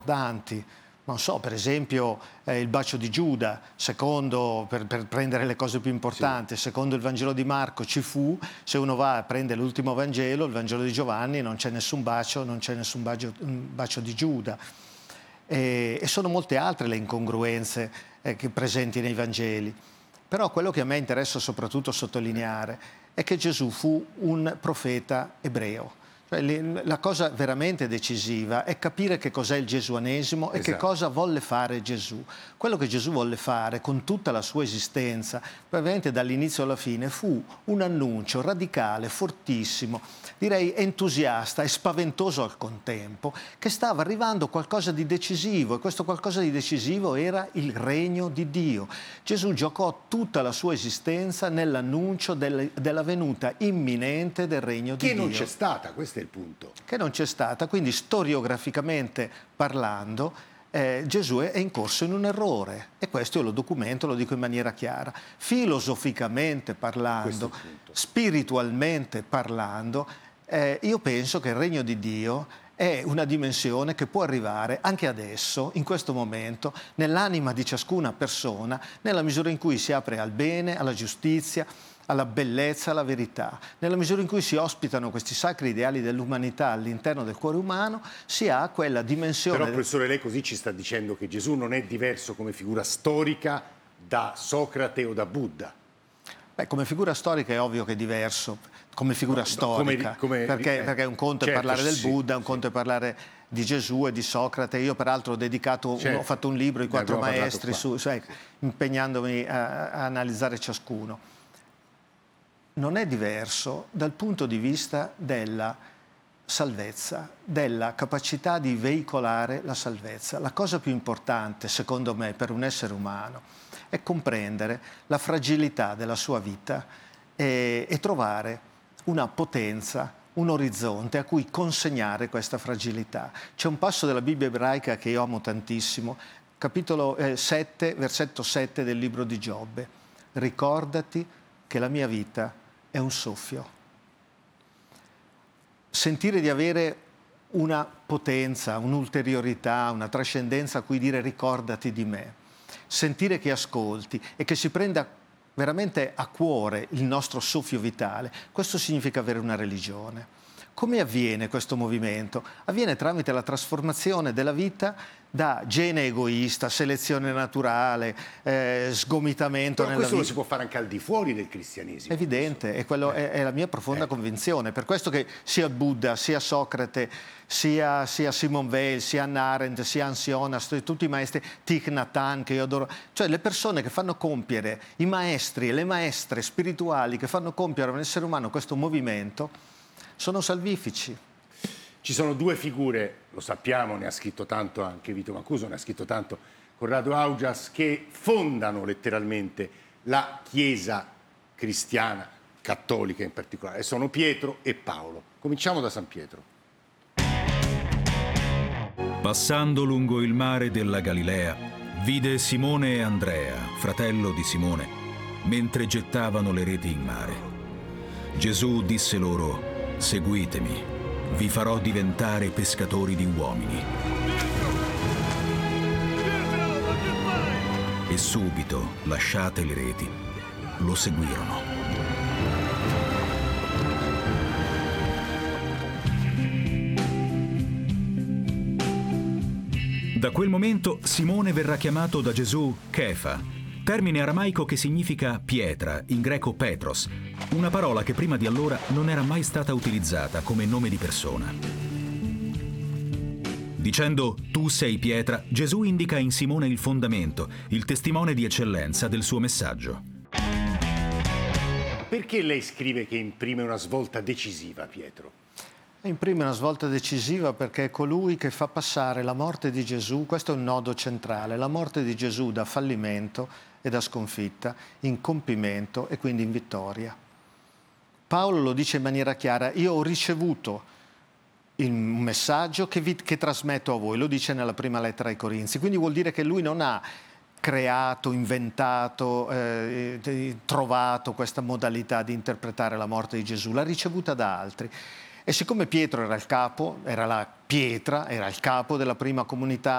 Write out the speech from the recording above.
importanti. Non so, per esempio il bacio di Giuda, secondo, per prendere le cose più importanti, sì. Secondo il Vangelo di Marco ci fu, se uno va a prendere l'ultimo Vangelo, il Vangelo di Giovanni, non c'è nessun bacio, bacio di Giuda. E sono molte altre le incongruenze che presenti nei Vangeli. Però quello che a me interessa soprattutto sottolineare è che Gesù fu un profeta ebreo. La cosa veramente decisiva è capire che cos'è il gesuanesimo e che cosa volle fare Gesù. Quello che Gesù volle fare con tutta la sua esistenza, veramente dall'inizio alla fine, fu un annuncio radicale, fortissimo, direi entusiasta e spaventoso al contempo, che stava arrivando qualcosa di decisivo, e questo qualcosa di decisivo era il regno di Dio. Gesù giocò tutta la sua esistenza nell'annuncio della venuta imminente del regno di Dio. Che non c'è stata, questo è il punto. Che non c'è stata, quindi storiograficamente parlando, Gesù è incorso in un errore, e questo io lo documento, lo dico in maniera chiara. Filosoficamente parlando, spiritualmente parlando, io penso che il regno di Dio è una dimensione che può arrivare anche adesso, in questo momento, nell'anima di ciascuna persona, nella misura in cui si apre al bene, alla giustizia, alla bellezza, alla verità. Nella misura in cui si ospitano questi sacri ideali dell'umanità all'interno del cuore umano, si ha quella dimensione... Però, professore, lei così ci sta dicendo che Gesù non è diverso come figura storica da Socrate o da Buddha. Beh, come figura storica è ovvio che è diverso, come figura storica, perché un conto è parlare del Buddha, un conto è parlare di Gesù e di Socrate. Io peraltro ho fatto un libro, I quattro maestri, impegnandomi a analizzare ciascuno. Non è diverso dal punto di vista della salvezza, della capacità di veicolare la salvezza. La cosa più importante, secondo me, per un essere umano è comprendere la fragilità della sua vita e trovare una potenza, un orizzonte a cui consegnare questa fragilità. C'è un passo della Bibbia ebraica che io amo tantissimo, capitolo 7, versetto 7 del libro di Giobbe. Ricordati che la mia vita è un soffio. Sentire di avere una potenza, un'ulteriorità, una trascendenza a cui dire ricordati di me. Sentire che ascolti e che si prenda veramente a cuore il nostro soffio vitale, questo significa avere una religione. Come avviene questo movimento? Avviene tramite la trasformazione della vita da gene egoista, selezione naturale, sgomitamento nella vita. Questo lo si può fare anche al di fuori del cristianesimo. Evidente, e quello è la mia profonda convinzione. Per questo che sia Buddha, sia Socrate, sia Simone Weil, sia Hannah Arendt, sia Hans Jonas, tutti i maestri, Thich Nhat Hanh, che io adoro, cioè le persone che fanno compiere, i maestri e le maestre spirituali che fanno compiere all'essere umano questo movimento, sono salvifici. Ci sono due figure, lo sappiamo, ne ha scritto tanto anche Vito Mancuso, ne ha scritto tanto Corrado Augias, che fondano letteralmente la Chiesa cristiana, cattolica in particolare, e sono Pietro e Paolo. Cominciamo da San Pietro. Passando lungo il mare della Galilea, vide Simone e Andrea, fratello di Simone, mentre gettavano le reti in mare. Gesù disse loro: seguitemi, vi farò diventare pescatori di uomini. E subito, lasciate le reti, lo seguirono. Da quel momento Simone verrà chiamato da Gesù Kefa, termine aramaico che significa pietra, in greco Petros, una parola che prima di allora non era mai stata utilizzata come nome di persona. Dicendo tu sei pietra, Gesù indica in Simone il fondamento, il testimone di eccellenza del suo messaggio. Perché lei scrive che imprime una svolta decisiva, Pietro? Imprime una svolta decisiva perché è colui che fa passare la morte di Gesù, questo è un nodo centrale, la morte di Gesù da fallimento e da sconfitta in compimento e quindi in vittoria. Paolo lo dice in maniera chiara: io ho ricevuto un messaggio che trasmetto a voi, lo dice nella prima lettera ai Corinzi, quindi vuol dire che lui non ha creato, inventato, trovato questa modalità di interpretare la morte di Gesù, l'ha ricevuta da altri. E siccome Pietro era il capo, era la pietra, era il capo della prima comunità